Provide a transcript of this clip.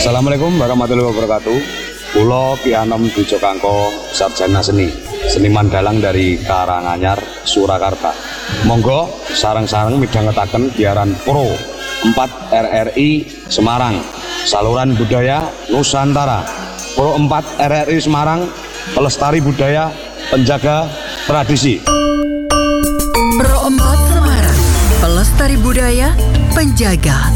Assalamualaikum warahmatullahi wabarakatuh. Pulo Pianom Dujo Kangkong, sarjana seniman dalang dari Karanganyar, Surakarta. Monggo sareng-sareng midhangetaken giaran Pro 4 RRI Semarang, saluran budaya Nusantara. Pro 4 RRI Semarang, pelestari budaya, penjaga tradisi. Pro 4 Semarang, pelestari budaya, penjaga